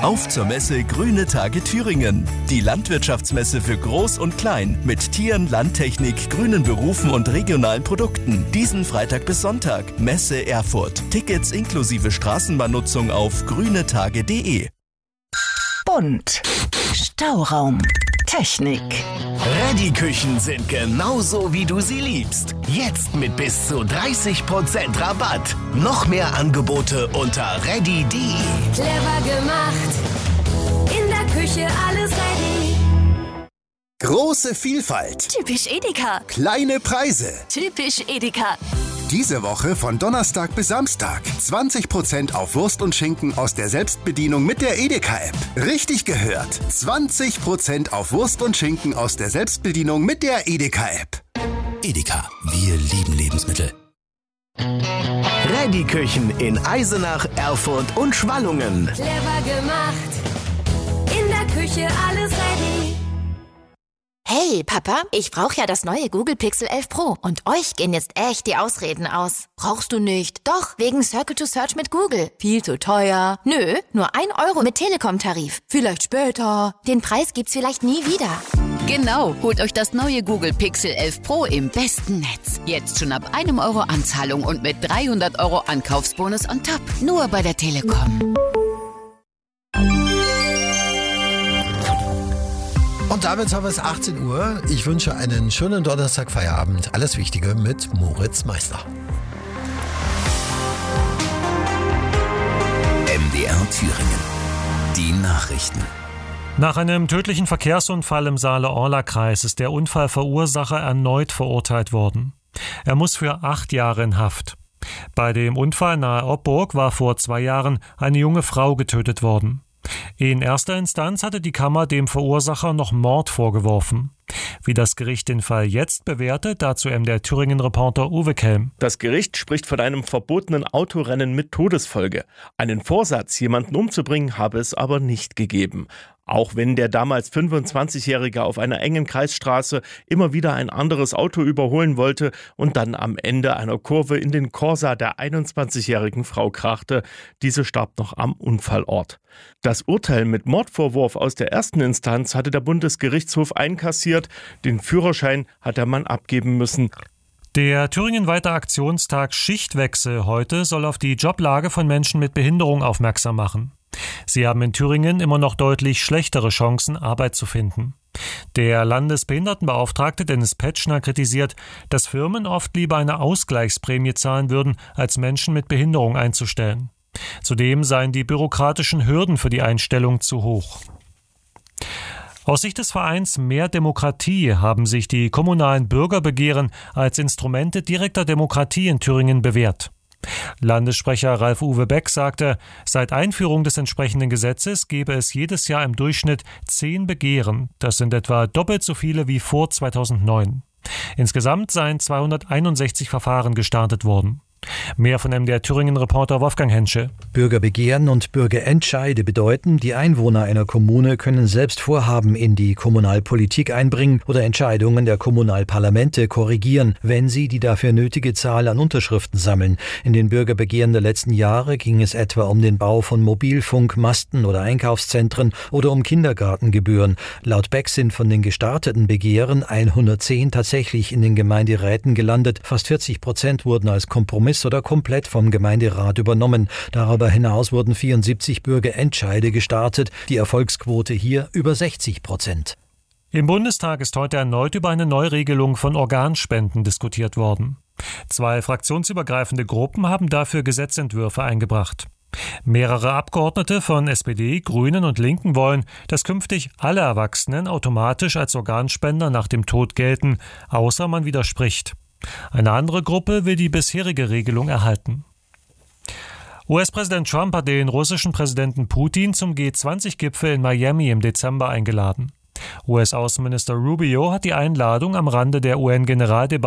Auf zur Messe Grüne Tage Thüringen. Die Landwirtschaftsmesse für Groß und Klein mit Tieren, Landtechnik, grünen Berufen und regionalen Produkten. Diesen Freitag bis Sonntag. Messe Erfurt. Tickets inklusive Straßenbahnnutzung auf grünetage.de. Bunt. Stauraum. Technik. Reddy-Küchen sind genauso, wie du sie liebst. Jetzt mit bis zu 30% Rabatt. Noch mehr Angebote unter reddy.de. Clever gemacht. In der Küche alles ready. Große Vielfalt. Typisch Edeka. Kleine Preise. Typisch Edeka. Diese Woche von Donnerstag bis Samstag 20% auf Wurst und Schinken aus der Selbstbedienung mit der Edeka-App. Richtig gehört. 20% auf Wurst und Schinken aus der Selbstbedienung mit der Edeka-App. Edeka, wir lieben Lebensmittel. Reddy-Küchen in Eisenach, Erfurt und Schwallungen. Clever gemacht. In der Küche alles ready. Hey, Papa, ich brauche ja das neue Google Pixel 11 Pro und euch gehen jetzt echt die Ausreden aus. Brauchst du nicht? Doch, wegen Circle to Search mit Google. Viel zu teuer. Nö, nur 1 Euro mit Telekom-Tarif. Vielleicht später. Den Preis gibt's vielleicht nie wieder. Genau, holt euch das neue Google Pixel 11 Pro im besten Netz. Jetzt schon ab 1 Euro Anzahlung und mit 300 Euro Ankaufsbonus on top. Nur bei der Telekom. Und damit haben wir es 18 Uhr. Ich wünsche einen schönen Donnerstag-Feierabend. Alles Wichtige mit Moritz Meister. MDR Thüringen. Die Nachrichten. Nach einem tödlichen Verkehrsunfall im Saale-Orla-Kreis ist der Unfallverursacher erneut verurteilt worden. Er muss für 8 Jahre in Haft. Bei dem Unfall nahe Oppburg war vor 2 Jahren eine junge Frau getötet worden. In erster Instanz hatte die Kammer dem Verursacher noch Mord vorgeworfen. Wie das Gericht den Fall jetzt bewertet, dazu MDR Thüringen-Reporter Uwe Kelm. Das Gericht spricht von einem verbotenen Autorennen mit Todesfolge. Einen Vorsatz, jemanden umzubringen, habe es aber nicht gegeben. Auch wenn der damals 25-Jährige auf einer engen Kreisstraße immer wieder ein anderes Auto überholen wollte und dann am Ende einer Kurve in den Corsa der 21-jährigen Frau krachte. Diese starb noch am Unfallort. Das Urteil mit Mordvorwurf aus der ersten Instanz hatte der Bundesgerichtshof einkassiert. Den Führerschein hat der Mann abgeben müssen. Der thüringenweite Aktionstag Schichtwechsel heute soll auf die Joblage von Menschen mit Behinderung aufmerksam machen. Sie haben in Thüringen immer noch deutlich schlechtere Chancen, Arbeit zu finden. Der Landesbehindertenbeauftragte Dennis Petschner kritisiert, dass Firmen oft lieber eine Ausgleichsprämie zahlen würden, als Menschen mit Behinderung einzustellen. Zudem seien die bürokratischen Hürden für die Einstellung zu hoch. Aus Sicht des Vereins Mehr Demokratie haben sich die kommunalen Bürgerbegehren als Instrumente direkter Demokratie in Thüringen bewährt. Landessprecher Ralf-Uwe Beck sagte, seit Einführung des entsprechenden Gesetzes gebe es jedes Jahr im Durchschnitt 10 Begehren. Das sind etwa doppelt so viele wie vor 2009. Insgesamt seien 261 Verfahren gestartet worden. Mehr von MDR Thüringen-Reporter Wolfgang Henschel. Bürgerbegehren und Bürgerentscheide bedeuten, die Einwohner einer Kommune können selbst Vorhaben in die Kommunalpolitik einbringen oder Entscheidungen der Kommunalparlamente korrigieren, wenn sie die dafür nötige Zahl an Unterschriften sammeln. In den Bürgerbegehren der letzten Jahre ging es etwa um den Bau von Mobilfunkmasten oder Einkaufszentren oder um Kindergartengebühren. Laut Beck sind von den gestarteten Begehren 110 tatsächlich in den Gemeinderäten gelandet. Fast 40% wurden als Kompromiss oder komplett vom Gemeinderat übernommen. Darüber hinaus wurden 74 Bürgerentscheide gestartet. Die Erfolgsquote hier über 60%. Im Bundestag ist heute erneut über eine Neuregelung von Organspenden diskutiert worden. 2 fraktionsübergreifende Gruppen haben dafür Gesetzentwürfe eingebracht. Mehrere Abgeordnete von SPD, Grünen und Linken wollen, dass künftig alle Erwachsenen automatisch als Organspender nach dem Tod gelten, außer man widerspricht. Eine andere Gruppe will die bisherige Regelung erhalten. US-Präsident Trump hat den russischen Präsidenten Putin zum G20-Gipfel in Miami im Dezember eingeladen. US-Außenminister Rubio hat die Einladung am Rande der UN-Generaldebatte